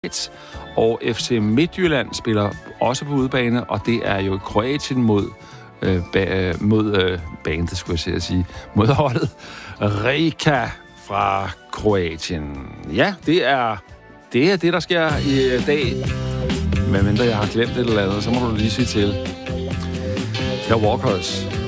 og FC Midtjylland spiller også på udebane, og det er jo Kroatien mod bandet, skulle jeg sige, mod holdet Rijeka fra Kroatien. Ja, det er det, der sker i dag. Men mindre jeg har glemt et eller andet, så må du lige sige til. Jeg er Walkers.